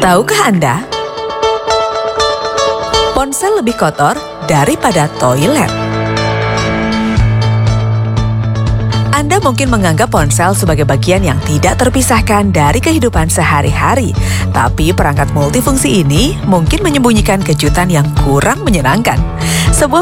Tahukah Anda, ponsel lebih kotor daripada toilet? Anda mungkin menganggap ponsel sebagai bagian yang tidak terpisahkan dari kehidupan sehari-hari. Tapi perangkat multifungsi ini mungkin menyembunyikan kejutan yang kurang menyenangkan. Sebuah